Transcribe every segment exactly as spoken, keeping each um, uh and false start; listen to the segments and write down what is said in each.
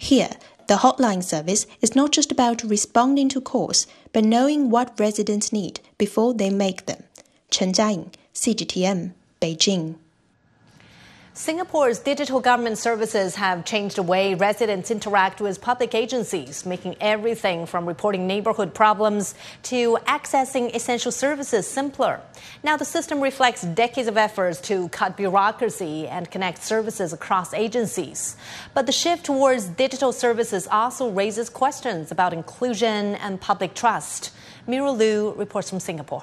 Here, the hotline service is not just about responding to calls, but knowing what residents need before they make them. Chen Jiaying, C G T N, Beijing. Singapore's digital government services have changed the way residents interact with public agencies, making everything from reporting neighborhood problems to accessing essential services simpler. Now, the system reflects decades of efforts to cut bureaucracy and connect services across agencies. But the shift towards digital services also raises questions about inclusion and public trust. Mira Liu reports from Singapore.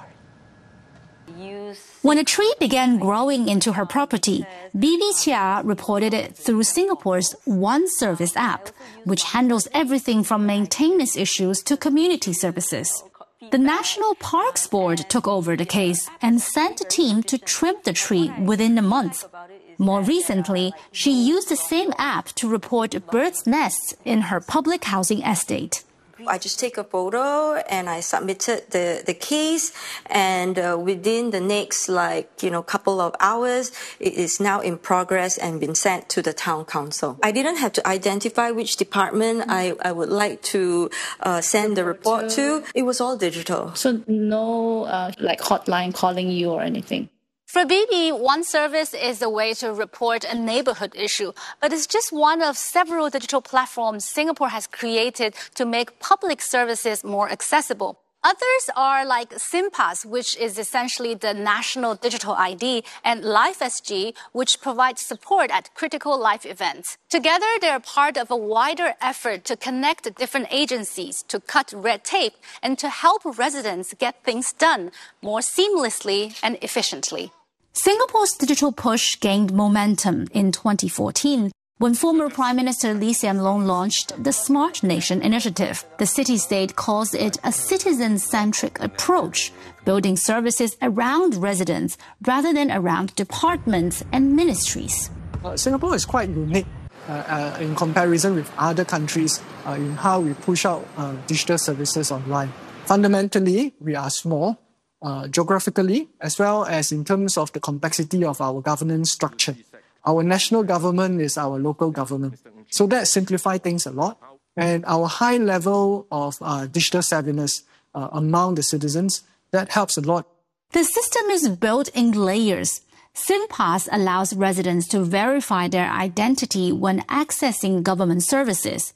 When a tree began growing into her property, B B Chia reported it through Singapore's One Service app, which handles everything from maintenance issues to community services. The National Parks Board took over the case and sent a team to trim the tree within a month. More recently, she used the same app to report birds' nests in her public housing estate. I just take a photo and I submitted the, the case, and uh, within the next like you know couple of hours it is now in progress and been sent to the town council. I didn't have to identify which department I, I would like to uh, send the report to. It was all digital. So no uh, like hotline calling you or anything? For B B, One Service is a way to report a neighborhood issue, but it's just one of several digital platforms Singapore has created to make public services more accessible. Others are like SingPass, which is essentially the national digital I D, and LifeSG, which provides support at critical life events. Together, they're part of a wider effort to connect different agencies, to cut red tape, and to help residents get things done more seamlessly and efficiently. Singapore's digital push gained momentum in twenty fourteen when former Prime Minister Lee Hsien Loong launched the Smart Nation initiative. The city-state calls it a citizen-centric approach, building services around residents rather than around departments and ministries. Uh, Singapore is quite unique uh, uh, in comparison with other countries uh, in how we push out uh, digital services online. Fundamentally, we are small, uh, geographically, as well as in terms of the complexity of our governance structure. Our national government is our local government. So that simplifies things a lot. And our high level of uh, digital savviness uh, among the citizens, that helps a lot. The system is built in layers. SingPass allows residents to verify their identity when accessing government services.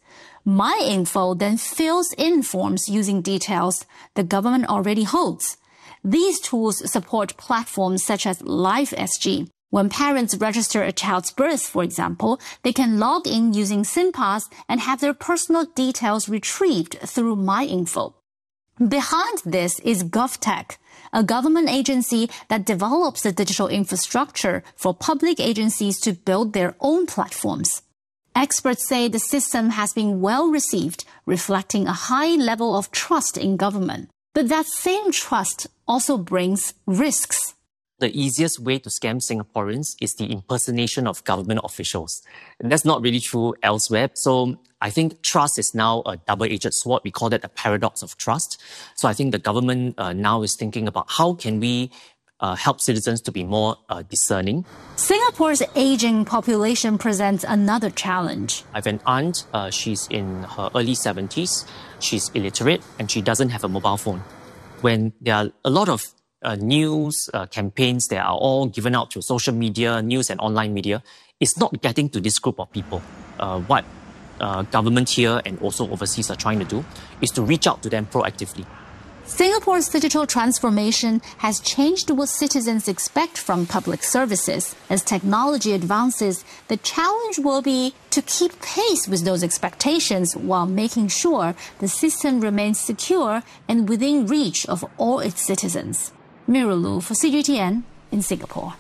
MyInfo then fills in forms using details the government already holds. These tools support platforms such as LifeSG. When parents register a child's birth, for example, they can log in using SingPass and have their personal details retrieved through MyInfo. Behind this is GovTech, a government agency that develops the digital infrastructure for public agencies to build their own platforms. Experts say the system has been well received, reflecting a high level of trust in government. But that same trust also brings risks. The easiest way to scam Singaporeans is the impersonation of government officials. And that's not really true elsewhere. So I think trust is now a double-edged sword. We call that the paradox of trust. So I think the government uh, now is thinking about how can we uh, help citizens to be more uh, discerning. Singapore's aging population presents another challenge. I have an aunt, uh, she's in her early seventies, she's illiterate, and she doesn't have a mobile phone. When there are a lot of Uh, news uh, campaigns that are all given out through social media, news and online media, it's not getting to this group of people. Uh, what uh, government here and also overseas are trying to do is to reach out to them proactively. Singapore's digital transformation has changed what citizens expect from public services. As technology advances, the challenge will be to keep pace with those expectations while making sure the system remains secure and within reach of all its citizens. Mira Liu for C G T N in Singapore.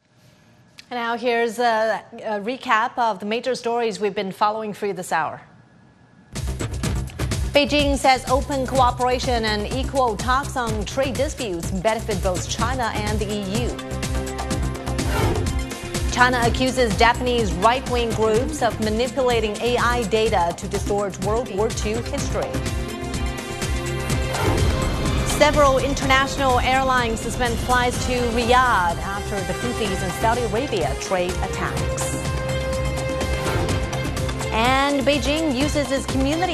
And now here's a, a recap of the major stories we've been following for you this hour. Beijing says open cooperation and equal talks on trade disputes benefit both China and the E U. China accuses Japanese right-wing groups of manipulating A I data to distort World War Two history. Several international airlines suspend flights to Riyadh after the Houthis in Saudi Arabia trade attacks. And Beijing uses its community